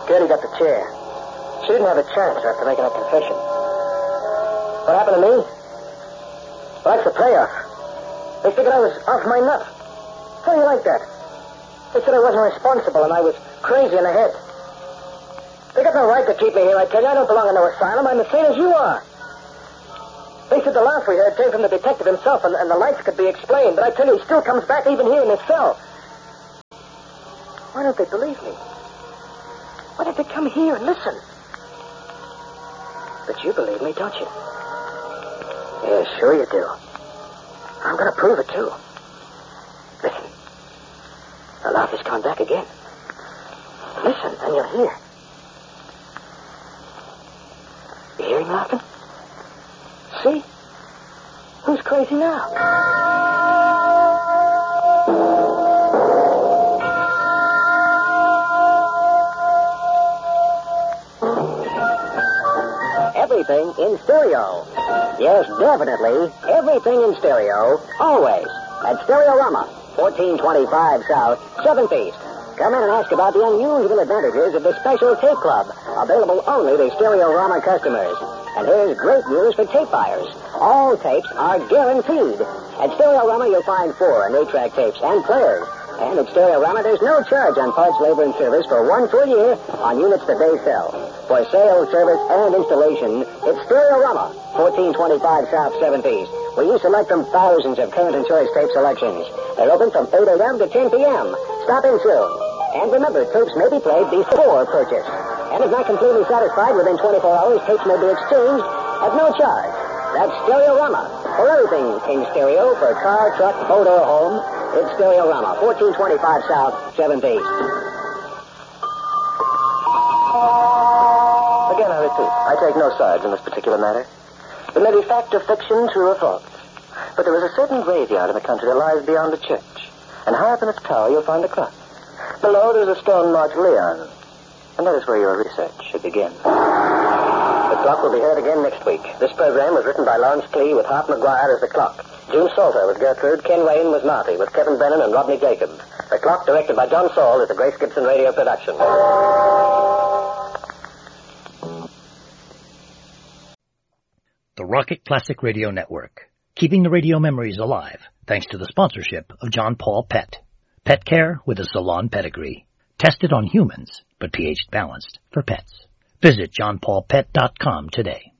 Gertie got the chair. She didn't have a chance after making a confession. What happened to me? Well, that's the payoff. They figured I was off my nut. How do you like that? They said I wasn't responsible and I was crazy in the head. They got no right to keep me here, I tell you. I don't belong in no asylum. I'm the same as you are. They said the laugh we heard came from the detective himself and the lights could be explained. But I tell you, he still comes back even here in this cell. Why don't they believe me? Why don't they come here and listen? But you believe me, don't you? Yeah, sure you do. I'm going to prove it, too. Listen. The laugh is coming back again. Listen, and you'll hear. You hear him laughing? See? Who's crazy now? Everything in stereo. Yes, definitely. Everything in stereo. Always. At Stereorama, 1425 South, 7th East. Come in and ask about the unusual advantages of the special tape club, available only to Stereorama customers. And here's great news for tape buyers. All tapes are guaranteed. At Stereorama, you'll find 4 and 8-track tapes and players. And at Stereorama, there's no charge on parts, labor, and service for 1 full year on units that they sell. For sales, service, and installation, it's Stereorama, 1425 South 7th East, where you select from thousands of current and choice tape selections. They're open from 8 a.m. to 10 p.m. Stop in soon. And remember, tapes may be played before purchase. And if not completely satisfied within 24 hours, tapes may be exchanged at no charge. That's Stereorama. For everything in stereo, for car, truck, boat, or home, it's Stereorama, 1425 South, 7th East. Again, I repeat, I take no sides in this particular matter. It may be fact or fiction, true or false. But there is a certain graveyard in the country that lies beyond the church. And high up in its tower, you'll find a cross. Below, there's a stone marked Leon. And that is where your research should begin. The clock will be heard again next week. This program was written by Lawrence Klee with Hart McGuire as the clock. June Salter was Gertrude. Ken Wayne was Marty with Kevin Brennan and Rodney Jacob. The clock, directed by John Saul, is a Grace Gibson radio production. The Rocket Classic Radio Network. Keeping the radio memories alive, thanks to the sponsorship of John Paul Pet. Pet care with a salon pedigree. Tested on humans, but pH balanced for pets. Visit johnpaulpet.com today.